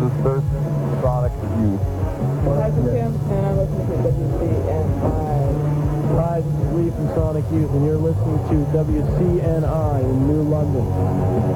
is Thurston, Sonic Youth. Hi, this is Tim, and I'm listening to WCNI. Hi, this is Lee from Sonic Youth, and you're listening to WCNI in New London.